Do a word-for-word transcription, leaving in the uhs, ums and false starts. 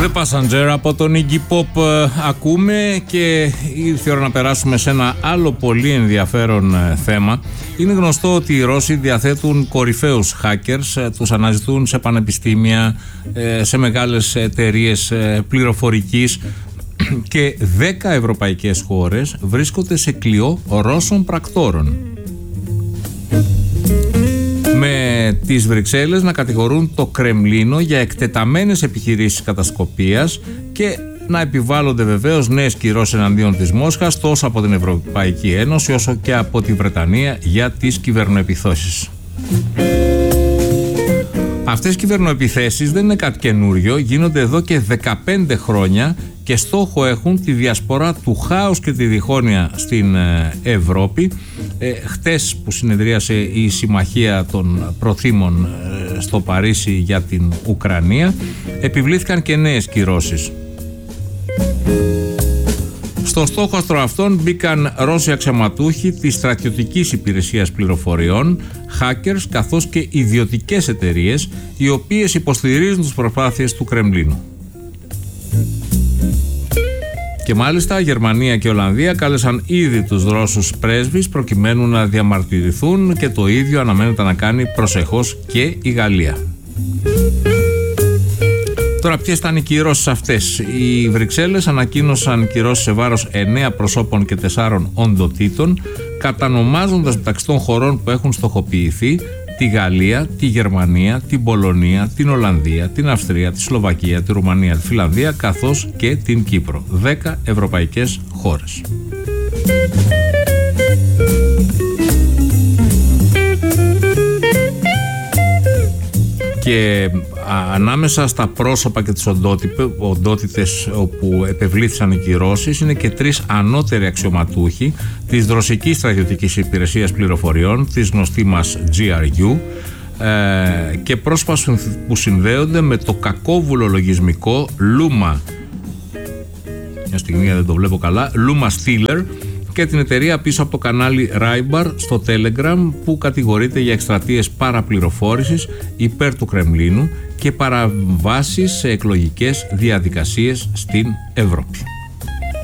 The Passenger από τον Iggy Pop ε, ακούμε, και ήρθε η ώρα να περάσουμε σε ένα άλλο πολύ ενδιαφέρον ε, θέμα. Είναι γνωστό ότι οι Ρώσοι διαθέτουν κορυφαίους hackers, ε, τους αναζητούν σε πανεπιστήμια, ε, σε μεγάλες εταιρείες ε, πληροφορικής, και δέκα ευρωπαϊκές χώρες βρίσκονται σε κλειό Ρώσων πρακτόρων, με τις Βρυξέλλες να κατηγορούν το Κρεμλίνο για εκτεταμένες επιχειρήσεις κατασκοπίας και να επιβάλλονται βεβαίως νέες κυρώσεις εναντίον της Μόσχας, τόσο από την Ευρωπαϊκή Ένωση όσο και από τη Βρετανία, για τις κυβερνοεπιθέσεις. Αυτές οι κυβερνοεπιθέσεις δεν είναι κάτι καινούριο, γίνονται εδώ και δεκαπέντε χρόνια και στόχο έχουν τη διασπορά του χάους και τη διχόνοια στην Ευρώπη. Ε, χτες που συνεδρίασε η Συμμαχία των Προθήμων ε, στο Παρίσι για την Ουκρανία, επιβλήθηκαν και νέες κυρώσεις. Στο στόχαστρο αυτών μπήκαν Ρώσοι αξιωματούχοι της στρατιωτικής υπηρεσίας πληροφοριών, hackers, καθώς και ιδιωτικές εταιρείες, οι οποίες υποστηρίζουν τις προσπάθειες του Κρεμλίνου. Και μάλιστα Γερμανία και Ολλανδία κάλεσαν ήδη τους Ρώσους πρέσβεις προκειμένου να διαμαρτυρηθούν, και το ίδιο αναμένεται να κάνει προσεχώς και η Γαλλία. Τώρα, ποιες ήταν οι κυρώσεις αυτές? Οι Βρυξέλλες ανακοίνωσαν κυρώσεις σε βάρος εννέα προσώπων και τεσσάρων οντοτήτων, κατανομάζοντας μεταξύ των χωρών που έχουν στοχοποιηθεί τη Γαλλία, τη Γερμανία, την Πολωνία, την Ολλανδία, την Αυστρία, τη Σλοβακία, τη Ρουμανία, τη Φιλανδία, καθώς και την Κύπρο. Δέκα ευρωπαϊκές χώρες. Και ανάμεσα στα πρόσωπα και τις οντότητες όπου επευλήθησαν οι κυρώσεις είναι και τρεις ανώτεροι αξιωματούχοι της Ρωσικής Στρατιωτικής Υπηρεσίας Πληροφοριών, της γνωστή μας τζι αρ γιου, ε, και πρόσωπα που συνδέονται με το κακόβουλο λογισμικό Luma, μια στιγμή δεν το βλέπω καλά, Luma Stealer, και την εταιρεία πίσω από το κανάλι Rybar στο Telegram, που κατηγορείται για εκστρατείες παραπληροφόρησης υπέρ του Κρεμλίνου και παραβάσεις σε εκλογικές διαδικασίες στην Ευρώπη.